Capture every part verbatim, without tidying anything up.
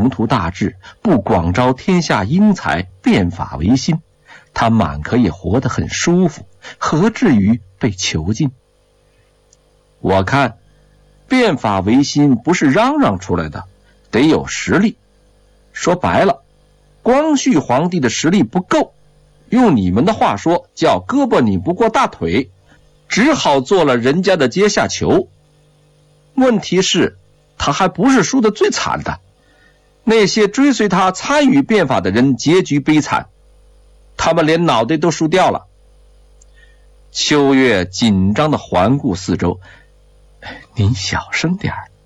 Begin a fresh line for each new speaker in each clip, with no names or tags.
宏图大志，不广招天下英才，变法维新，他满可也活得很舒服，何至于被囚禁？我看变法维新不是嚷嚷出来的，得有实力。说白了，光绪皇帝的实力不够，用你们的话说叫胳膊拧不过大腿，只好做了人家的阶下囚。问题是他还不是输得最惨的，那些追随他参与变法的人结局悲惨，他们连脑袋都输掉了。秋月紧张地环顾四周，您小声点儿。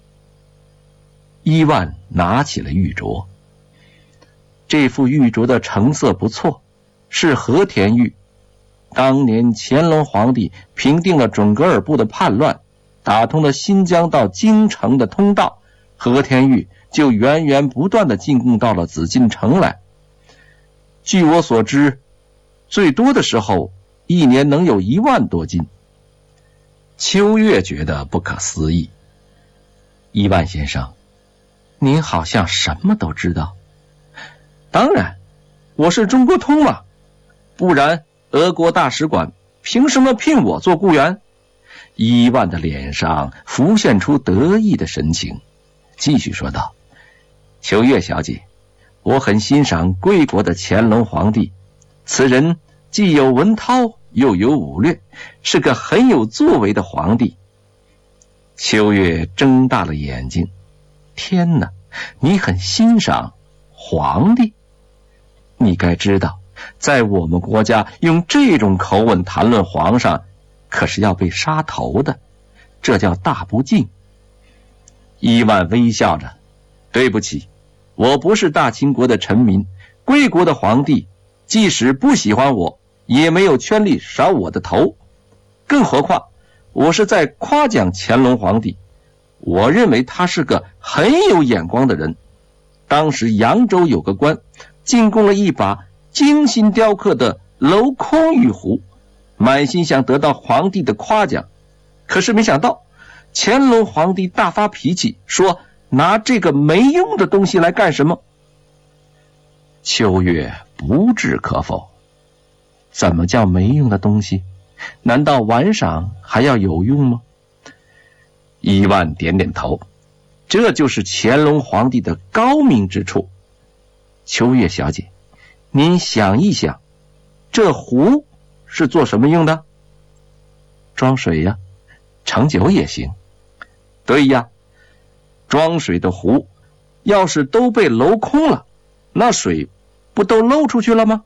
伊万拿起了玉镯，这副玉镯的成色不错，是和田玉。当年乾隆皇帝平定了准噶尔部的叛乱，打通了新疆到京城的通道，和田玉就源源不断地进贡到了紫禁城来。据我所知，最多的时候一年能有一万多斤。秋月觉得不可思议。伊万先生，您好像什么都知道。当然，我是中国通嘛，不然俄国大使馆凭什么聘我做雇员？伊万的脸上浮现出得意的神情，继续说道：秋月小姐，我很欣赏贵国的乾隆皇帝，此人既有文韬又有武略，是个很有作为的皇帝。秋月睁大了眼睛，天哪，你很欣赏皇帝？你该知道，在我们国家用这种口吻谈论皇上，可是要被杀头的，这叫大不敬。伊万微笑着，对不起，我不是大清国的臣民，贵国的皇帝即使不喜欢我，也没有权利杀我的头。更何况我是在夸奖乾隆皇帝，我认为他是个很有眼光的人。当时扬州有个官进贡了一把精心雕刻的镂空玉壶，满心想得到皇帝的夸奖，可是没想到乾隆皇帝大发脾气，说拿这个没用的东西来干什么？秋月不置可否。怎么叫没用的东西？难道玩赏还要有用吗？伊万点点头，这就是乾隆皇帝的高明之处。秋月小姐，您想一想，这壶是做什么用的？装水呀，盛酒也行。对呀，装水的壶要是都被镂空了，那水不都漏出去了吗？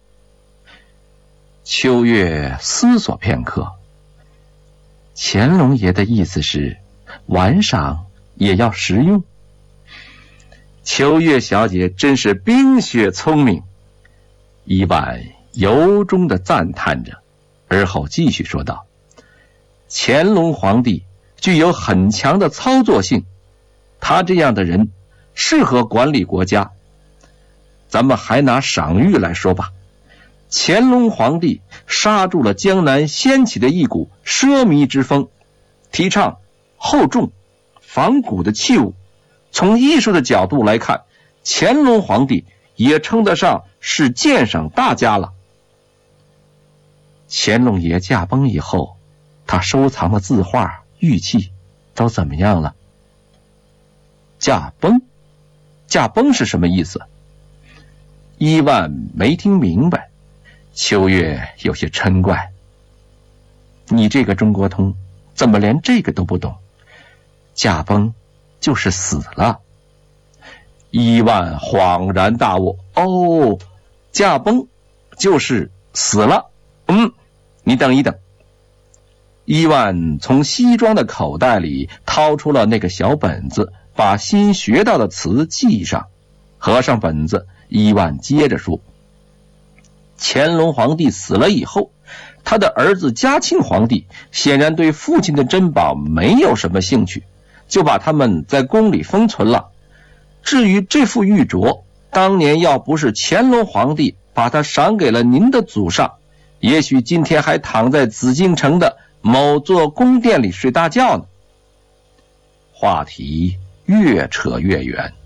秋月思索片刻，乾隆爷的意思是玩赏也要实用。秋月小姐真是冰雪聪明。伊万由衷地赞叹着，而后继续说道：乾隆皇帝具有很强的操作性，他这样的人适合管理国家。咱们还拿赏玉来说吧，乾隆皇帝刹住了江南掀起的一股奢靡之风，提倡厚重仿古的器物。从艺术的角度来看，乾隆皇帝也称得上是鉴赏大家了。乾隆爷驾崩以后，他收藏的字画玉器都怎么样了？驾崩？驾崩是什么意思？伊万没听明白。秋月有些嗔怪，你这个中国通怎么连这个都不懂？驾崩就是死了。伊万恍然大悟，哦，驾崩就是死了。嗯，你等一等。伊万从西装的口袋里掏出了那个小本子，把新学到的词记上。合上本子，伊万接着说：乾隆皇帝死了以后，他的儿子嘉庆皇帝显然对父亲的珍宝没有什么兴趣，就把他们在宫里封存了。至于这副玉镯，当年要不是乾隆皇帝把它赏给了您的祖上，也许今天还躺在紫禁城的某座宫殿里睡大觉呢。话题越扯越远。